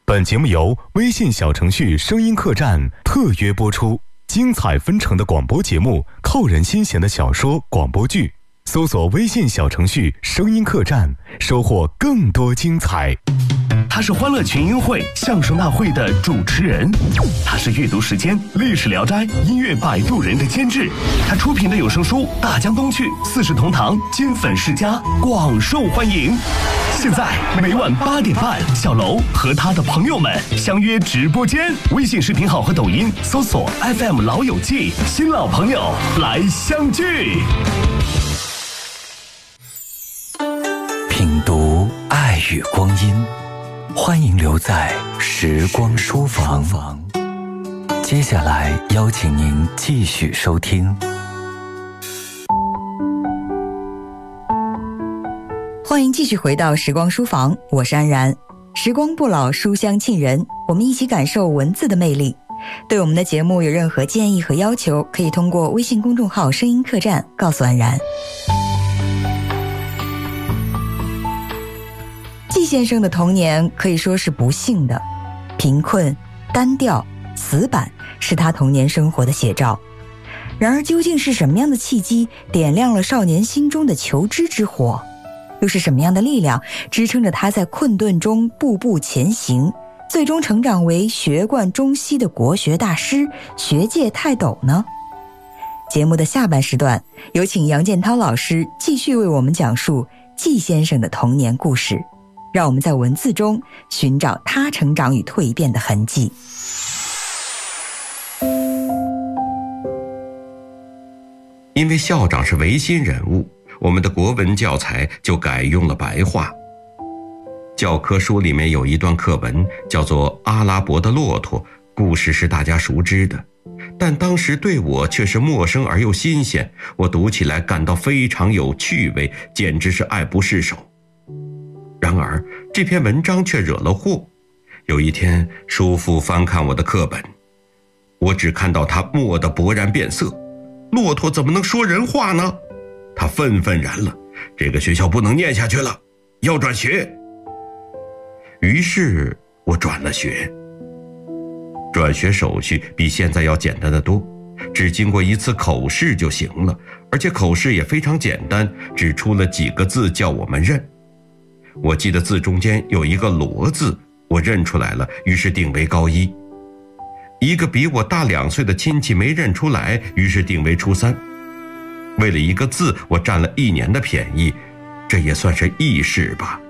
本节目由微信小程序声音客栈特约播出，精彩纷呈的广播节目，扣人心弦的小说广播剧，搜索微信小程序声音客栈，收获更多精彩。 他是欢乐群英会相声大会的主持人，他是阅读时间历史聊斋音乐摆渡人的监制，他出品的有声书《大江东去》四世同堂金粉世家广受欢迎。现在每晚8点半，小楼和他的朋友们相约直播间，微信视频号和抖音搜索 FM 老友记，新老朋友来相聚。 品读爱与光阴，欢迎留在时光书房。接下来邀请您继续收听。 欢迎继续回到时光书房，我是安然。时光不老，书香沁人，我们一起感受文字的魅力。对我们的节目有任何建议和要求，可以通过微信公众号声音客栈告诉安然。季先生的童年可以说是不幸的，贫困、单调、死板是他童年生活的写照。然而究竟是什么样的契机点亮了少年心中的求知之火？又是什么样的力量支撑着他在困顿中步步前行，最终成长为学贯中西的国学大师、学界泰斗呢？节目的下半时段，有请杨建涛老师继续为我们讲述季先生的童年故事，让我们在文字中寻找他成长与蜕变的痕迹。 因为校长是维新人物，我们的国文教材就改用了白话。教科书里面有一段课文叫做《阿拉伯的骆驼》，故事是大家熟知的，但当时对我却是陌生而又新鲜，我读起来感到非常有趣味，简直是爱不释手。然而这篇文章却惹了祸。有一天叔父翻看我的课本，我只看到他蓦地勃然变色，骆驼怎么能说人话呢？他愤愤然了，这个学校不能念下去了，要转学。于是我转了学。转学手续比现在要简单得多，只经过一次口试就行了，而且口试也非常简单，只出了几个字叫我们认。我记得字中间有一个罗字，我认出来了，于是定为高一。一个比我大2岁的亲戚没认出来，于是定为初3。为了一个字，我占了1年的便宜，这也算是义事吧。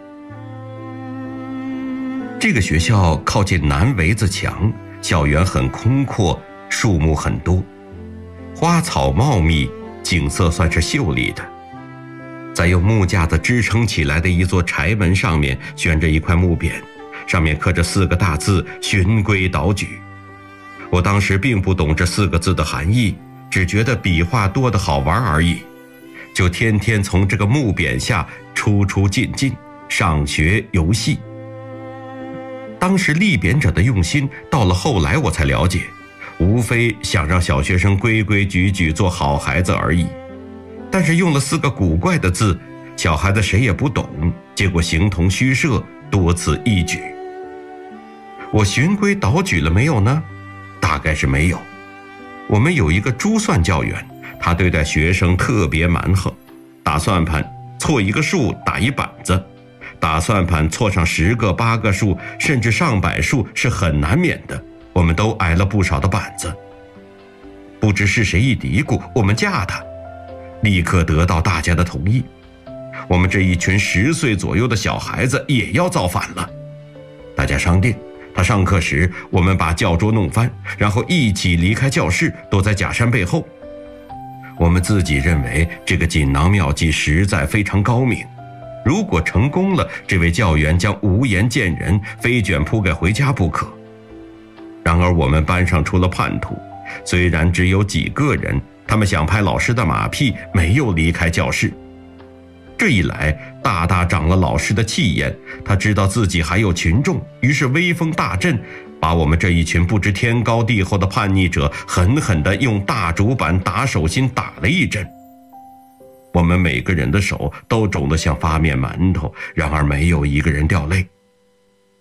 这个学校靠近南围子墙，校园很空阔，树木很多，花草茂密，景色算是秀丽的。在用木架子支撑起来的一座柴门上面悬着一块木匾，上面刻着4个大字“循规蹈矩”。我当时并不懂这4个字的含义，只觉得笔画多得好玩而已，就天天从这个木匾下出出进进，上学游戏。当时立匾者的用心，到了后来我才了解，无非想让小学生规规矩矩做好孩子而已。但是用了4个古怪的字，小孩子谁也不懂，结果形同虚设，多此一举。我循规蹈矩了没有呢？大概是没有。我们有一个珠算教员，他对待学生特别蛮横，打算盘错一个数打一板子，打算盘错上10个8个数，甚至上百数是很难免的，我们都挨了不少的板子。不知是谁一嘀咕，我们架他，立刻得到大家的同意。我们这一群10岁左右的小孩子也要造反了。大家商定，他上课时我们把教桌弄翻，然后一起离开教室，躲在假山背后。我们自己认为这个锦囊妙计实在非常高明，如果成功了，这位教员将无颜见人，非卷铺盖回家不可。然而我们班上出了叛徒，虽然只有几个人，他们想拍老师的马屁，没有离开教室。这一来大大长了老师的气焰，他知道自己还有群众，于是威风大振，把我们这一群不知天高地厚的叛逆者狠狠地用大竹板打手心打了一阵。我们每个人的手都肿得像发面馒头，然而没有一个人掉泪。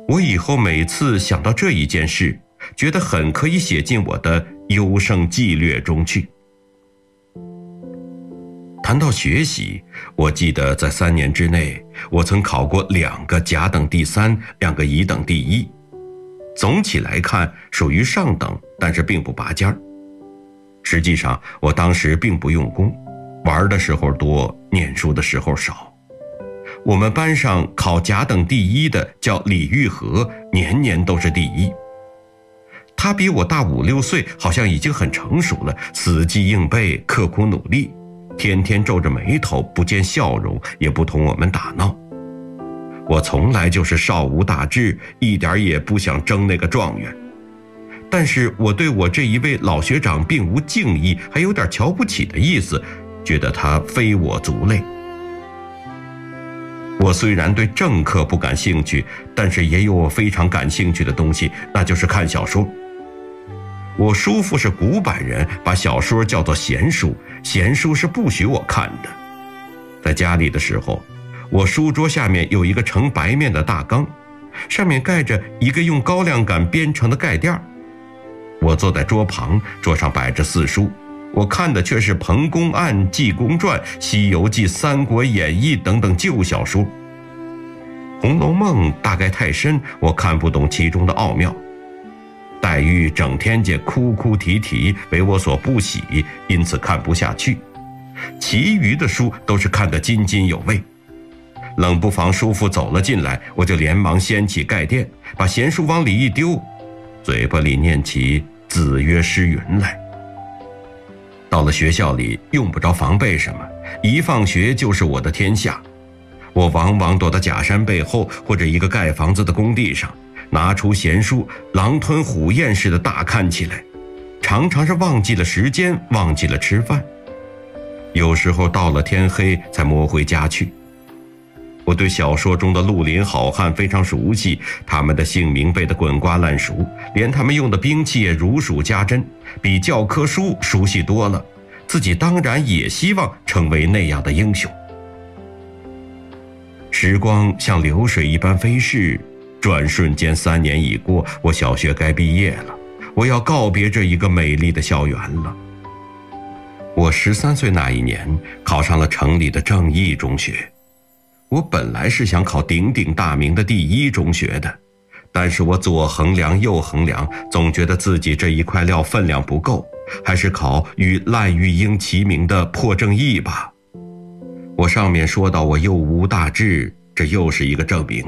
我以后每次想到这一件事，觉得很可以写进我的优胜纪略中去。谈到学习，我记得在3年之内，我曾考过2个甲等第3，2个乙等第1。总体来看属于上等，但是并不拔尖儿。实际上我当时并不用功，玩的时候多，念书的时候少。我们班上考甲等第1的叫李玉和，年年都是第1。他比我大5、6岁，好像已经很成熟了，死记硬背，刻苦努力，天天皱着眉头，不见笑容，也不同我们打闹。我从来就是少无大志，一点也不想争那个状元。但是我对我这一位老学长并无敬意，还有点瞧不起的意思，觉得他非我族类。我虽然对政课不感兴趣，但是也有我非常感兴趣的东西，那就是看小说。我叔父是古板人，把小说叫做闲书，闲书是不许我看的。在家里的时候，我书桌下面有一个盛白面的大缸，上面盖着一个用高粱杆编成的盖垫。我坐在桌旁，桌上摆着4书，我看的却是《彭公案》《济公传》《西游记》《三国演义》等等旧小说。《红楼梦》大概太深，我看不懂其中的奥妙。黛玉整天间哭哭啼啼，为我所不喜，因此看不下去。其余的书都是看得津津有味。冷不防叔父走了进来，我就连忙掀起盖垫，把闲书往里一丢，嘴巴里念起子曰诗云来。到了学校里，用不着防备什么，一放学就是我的天下。我往往躲到假山背后，或者一个盖房子的工地上，拿出闲书，狼吞虎咽似的大看起来，常常是忘记了时间，忘记了吃饭，有时候到了天黑才摸回家去。我对小说中的绿林好汉非常熟悉，他们的姓名背得滚瓜烂熟，连他们用的兵器也如数家珍，比教科书熟悉多了，自己当然也希望成为那样的英雄。时光像流水一般飞逝，转瞬间3年已过，我小学该毕业了，我要告别这一个美丽的校园了。我13岁那一年考上了城里的正义中学。我本来是想考鼎鼎大名的第1中学的，但是我左衡量右衡量，总觉得自己这一块料分量不够，还是考与烂玉英齐名的破正义吧。我上面说到我又无大志，这又是一个证明。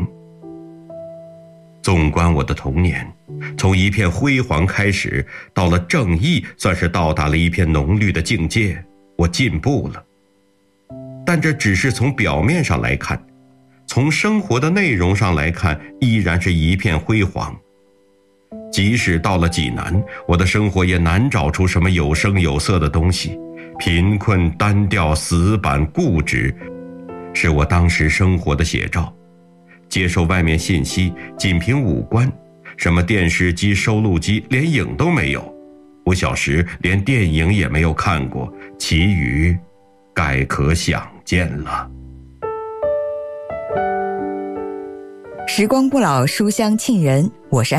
纵观我的童年，从一片辉煌开始，到了正义，算是到达了一片浓绿的境界，我进步了。但这只是从表面上来看，从生活的内容上来看，依然是一片辉煌。即使到了济南，我的生活也难找出什么有声有色的东西，贫困、单调、死板、固执，是我当时生活的写照。接受外面信息仅凭五官，什么电视机、收录机，连影都没有。我小时连电影也没有看过，其余概可想见了。 时光不老，书香沁人，我是